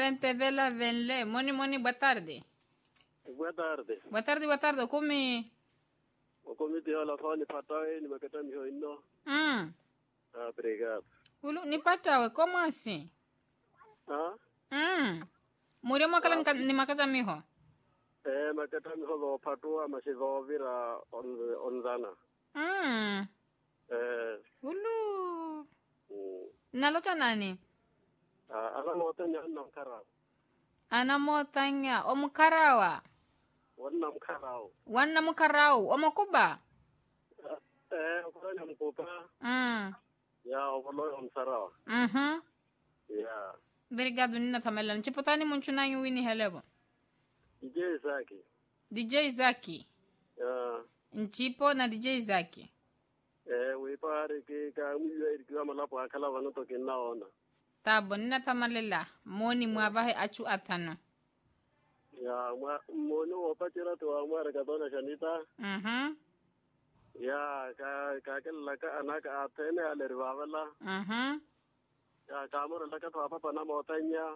Parente Vela Venle. Moni, boa tarde. Boa tarde. Boa tarde. Como? O comité lá fora patai ni makata mi hoino. Obrigado. Ulu ni patawe, como assim? Murió makala ni makaza miho. Makata mi ho patua masivo vira onzana. Ulu. Nalota nani? Ana motanya namkara. Ana motanya omukarawa. Wana mkarao omukuba. Okona mkupa. Ya okolo omsarawa. Ya. Obrigado nina tamela. Nchipotani munchunanyi wini helebo. DJ Zaki. Nchipo na DJ Zaki. Wipare ke ka mwiwe ikiwa malapo akala wanoto kinaona. Tabo nina tamalela. Moni mwabahe achu atano. Ya mono wapachira tu amara kadona shanita. Ya ka laka anaka atene alerwawala. Ya kamera laka tu apa pana motanya.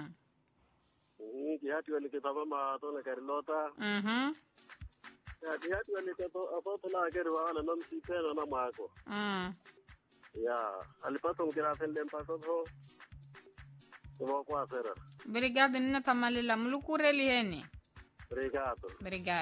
Dihati wali kitaba ma tona karilota. Ya dihati wali kato apo tona akerwawala nam sipena na mako. Ya alipato mkirafel lempaso ho. Tumo kwa sera. Obrigado nina tamalela. Mulukureli heni. Obrigado.